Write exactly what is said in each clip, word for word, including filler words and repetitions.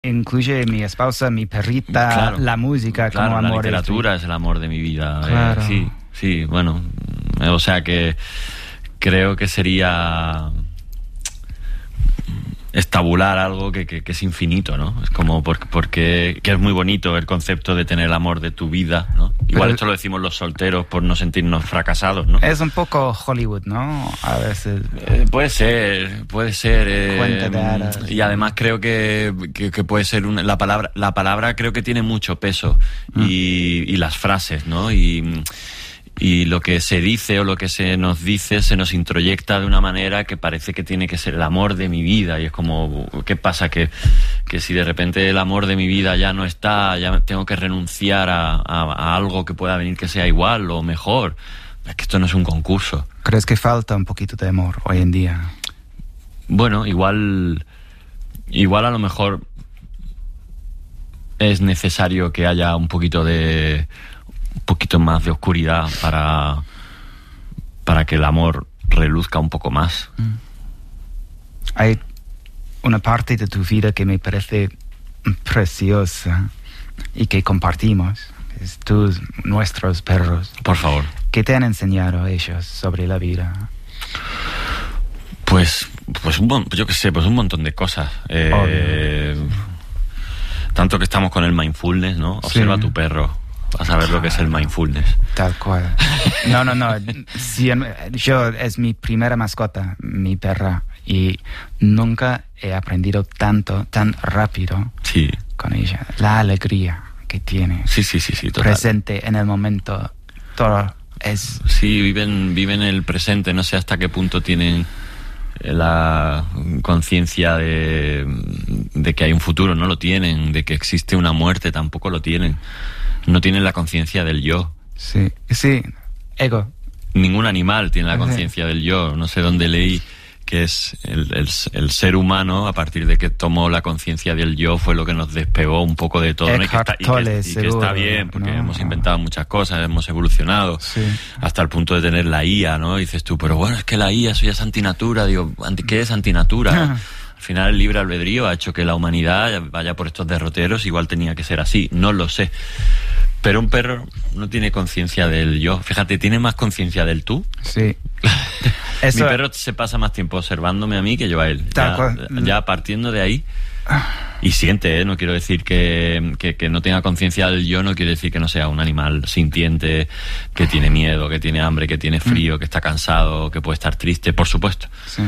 incluye mi esposa, mi perrita, claro, la música, claro, como la amor. literatura es el amor de mi vida. Claro. Eh, sí, sí, bueno, o sea que creo que sería estabular algo que, que, que es infinito, ¿no? Es como porque, porque que es muy bonito el concepto de tener el amor de tu vida, ¿no? Igual Pero, esto lo decimos los solteros por no sentirnos fracasados, ¿no? Es un poco Hollywood, ¿no? A veces. Eh, puede ser, puede ser. Eh, Cuenta de hadas. Y además creo que, que, que puede ser una, la palabra, la palabra creo que tiene mucho peso mm. y, y las frases, ¿no? Y Y lo que se dice o lo que se nos dice se nos introyecta de una manera que parece que tiene que ser el amor de mi vida. Y es como, ¿qué pasa? Que, que si de repente el amor de mi vida ya no está, ya tengo que renunciar a, a, a algo que pueda venir que sea igual o mejor. Es que esto no es un concurso. ¿Crees que falta un poquito de amor hoy en día? Bueno, igual, igual a lo mejor es necesario que haya un poquito de... un poquito más de oscuridad para para que el amor reluzca un poco más. Hay una parte de tu vida que me parece preciosa y que compartimos, es tus, nuestros perros. Por favor. ¿Qué te han enseñado ellos sobre la vida? Pues, pues un, yo qué sé, pues un montón de cosas. Eh, tanto que estamos con el mindfulness, ¿no? Observa sí. a tu perro. Vas a ver lo que es el mindfulness. Tal cual. No, no, no. Sí, yo es mi primera mascota, mi perra, y nunca he aprendido tanto, tan rápido sí. con ella. La alegría que tiene. Sí, sí, sí, sí. Total. Presente en el momento. Todo es... Sí, viven, viven el presente. No sé hasta qué punto tienen la conciencia de, de que hay un futuro. No lo tienen. De que existe una muerte. Tampoco lo tienen. No tienen la conciencia del yo. Sí, sí, ego. Ningún animal tiene la conciencia del yo. No sé dónde leí que es el, el, el ser humano, a partir de que tomó la conciencia del yo, fue lo que nos despegó un poco de todo, ¿no? Y que está, y que, y que está bien, porque no. hemos inventado muchas cosas, hemos evolucionado, sí. hasta el punto de tener la I A, ¿no? Y dices tú, pero bueno, es que la I A, eso ya es antinatura. Digo, ¿qué es antinatura? Al final el libre albedrío ha hecho que la humanidad vaya por estos derroteros, igual tenía que ser así, no lo sé. Pero un perro no tiene conciencia del yo. Fíjate, tiene más conciencia del tú. Sí. Eso... Mi perro se pasa más tiempo observándome a mí que yo a él. Ya, ya partiendo de ahí. Y siente, ¿eh? No quiero decir que, que, que no tenga conciencia del yo, no quiere decir que no sea un animal sintiente, que tiene miedo, que tiene hambre, que tiene frío, que está cansado, que puede estar triste, por supuesto. Sí.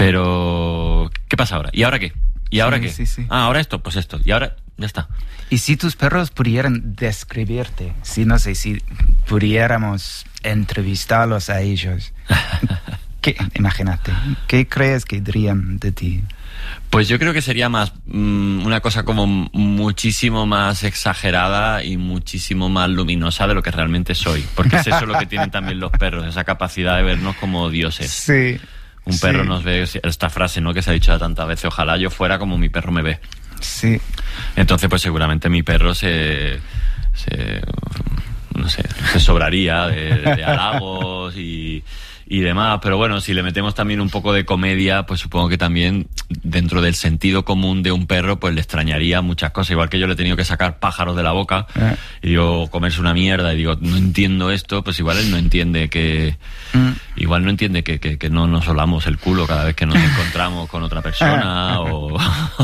Pero, ¿qué pasa ahora? ¿Y ahora qué? ¿Y ahora sí, qué? Sí, sí. Ah, ahora esto, pues esto. Y ahora, ya está. Y si tus perros pudieran describirte, si no sé, si pudiéramos entrevistarlos a ellos, ¿qué, imagínate, ¿qué crees que dirían de ti? Pues yo creo que sería más mmm, una cosa como muchísimo más exagerada y muchísimo más luminosa de lo que realmente soy. Porque es eso lo que tienen también los perros, esa capacidad de vernos como dioses. Sí. Un perro sí. nos ve, esta frase, ¿no?, que se ha dicho tantas veces, ojalá yo fuera como mi perro me ve. Sí. Entonces, pues seguramente mi perro se... se no sé, se sobraría de, de halagos y... y demás, pero bueno, si le metemos también un poco de comedia, pues supongo que también dentro del sentido común de un perro, pues le extrañaría muchas cosas, igual que yo le he tenido que sacar pájaros de la boca eh. y digo, comerse una mierda, y digo, no entiendo esto, pues igual él no entiende que mm. igual no entiende que, que, que no nos solamos el culo cada vez que nos encontramos con otra persona o,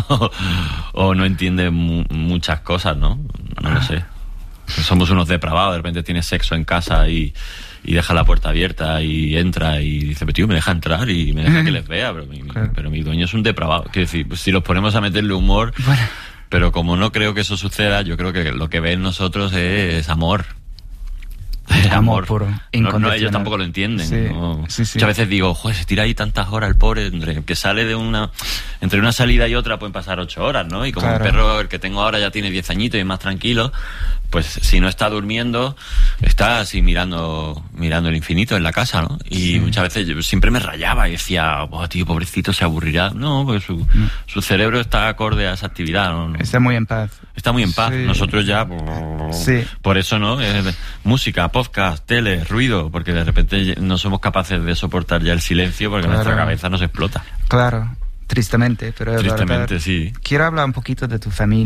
o no entiende mu- muchas cosas, ¿no? No lo sé. Somos unos depravados, de repente tienes sexo en casa y y deja la puerta abierta y entra y dice, pero tío, me deja entrar y me deja que les vea, pero mi, claro. pero mi dueño es un depravado. Quiero decir, pues si los ponemos a meterle humor, bueno. pero como no creo que eso suceda, yo creo que lo que ven nosotros es amor. Amor, amor puro, no, no, ellos tampoco lo entienden. Sí, ¿no? sí, sí. Muchas veces digo, joder, se tira ahí tantas horas el pobre, entre que sale de una... Entre una salida y otra pueden pasar ocho horas, ¿no? Y como claro. el perro, el que tengo ahora, ya tiene diez añitos y es más tranquilo, pues si no está durmiendo, está así mirando mirando el infinito en la casa, ¿no? Y sí. muchas veces yo siempre me rayaba y decía, oh, tío, pobrecito, se aburrirá. No, porque su, no. su cerebro está acorde a esa actividad, ¿no? Está muy en paz. Está muy en paz. Sí. Nosotros ya... Sí. Por eso, ¿no? Eh, música, podcast, tele, ruido, porque de repente no somos capaces de soportar ya el silencio porque claro. nuestra cabeza nos explota. Claro. Tristemente, pero es Tristemente, verdad. sí. Quiero hablar un poquito de tu familia.